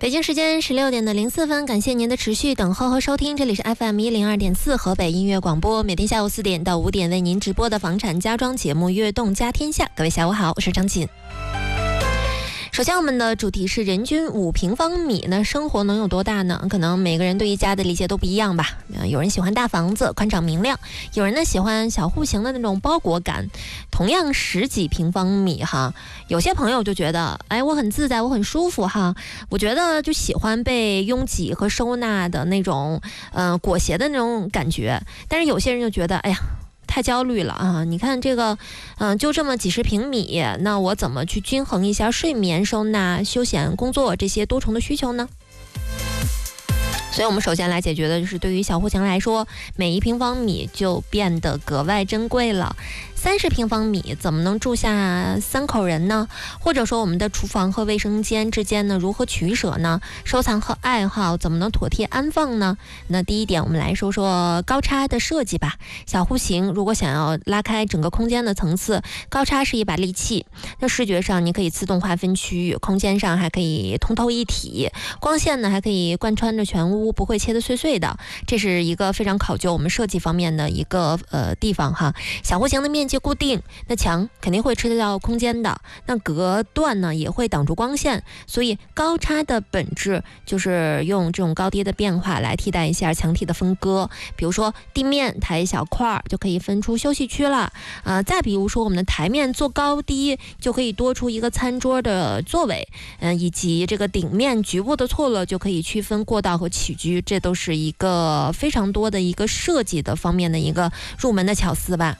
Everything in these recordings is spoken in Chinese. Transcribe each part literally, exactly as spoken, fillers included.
北京时间十六点的零四分，感谢您的持续等候和收听，这里是 F M 一零二点四河北音乐广播，每天下午四点到五点为您直播的房产家装节目《悦动家天下》。各位下午好，我是张琴。首先我们的主题是人均五平方米，那生活能有多大呢？可能每个人对于家的理解都不一样吧。有人喜欢大房子宽敞明亮，有人呢喜欢小户型的那种包裹感。同样十几平方米哈，有些朋友就觉得哎我很自在，我很舒服哈。我觉得就喜欢被拥挤和收纳的那种呃裹挟的那种感觉。但是有些人就觉得哎呀太焦虑了啊！你看这个，嗯、呃，就这么几十平米，那我怎么去均衡一下睡眠、收纳、休闲、工作这些多重的需求呢？所以我们首先来解决的就是对于小户型来说，每一平方米就变得格外珍贵了。三十平方米怎么能住下三口人呢？或者说我们的厨房和卫生间之间呢如何取舍呢？收藏和爱好怎么能妥帖安放呢？那第一点我们来说说高差的设计吧。小户型如果想要拉开整个空间的层次，高差是一把利器。那视觉上你可以自动划分区域，空间上还可以通透一体，光线呢还可以贯穿着全屋，不会切得碎碎的，这是一个非常考究我们设计方面的一个呃地方哈。小户型的面积固定，那墙肯定会吃掉空间的，那隔断呢也会挡住光线，所以高差的本质就是用这种高低的变化来替代一下墙体的分割。比如说地面抬一小块就可以分出休息区了，呃，再比如说我们的台面做高低就可以多出一个餐桌的座位，嗯、呃，以及这个顶面局部的错落就可以区分过道和起居，这都是一个非常多的一个设计的方面的一个入门的巧思吧。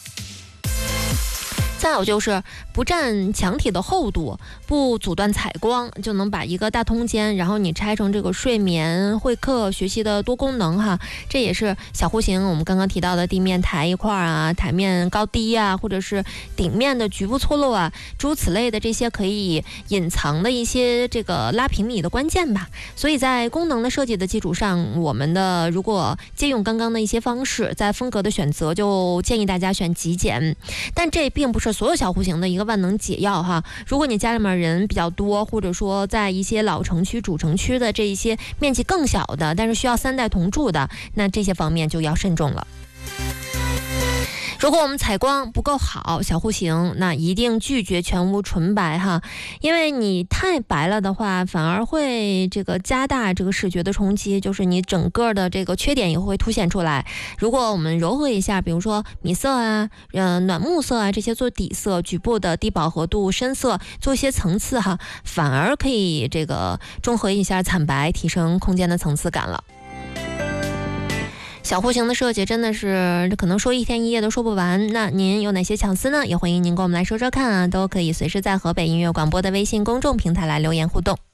再有就是不占墙体的厚度，不阻断采光，就能把一个大空间，然后你拆成这个睡眠、会客、学习的多功能哈。这也是小户型我们刚刚提到的地面抬一块啊，台面高低啊，或者是顶面的局部错落啊，诸如此类的这些可以隐藏的一些这个拉平米的关键吧。所以在功能的设计的基础上，我们的如果借用刚刚的一些方式，在风格的选择就建议大家选极简，但这并不是所有小户型的一个万能解药哈。如果你家里面人比较多，或者说在一些老城区、主城区的这一些面积更小的，但是需要三代同住的，那这些方面就要慎重了。如果我们采光不够好，小户型那一定拒绝全屋纯白哈，因为你太白了的话，反而会这个加大这个视觉的冲击，就是你整个的这个缺点也会凸显出来。如果我们柔和一下，比如说米色啊、呃暖木色啊这些做底色，局部的低饱和度、深色做一些层次哈，反而可以这个中和一下惨白，提升空间的层次感了。小户型的设计真的是可能说一天一夜都说不完，那您有哪些巧思呢？也欢迎您跟我们来说说看啊，都可以随时在河北音乐广播的微信公众平台来留言互动。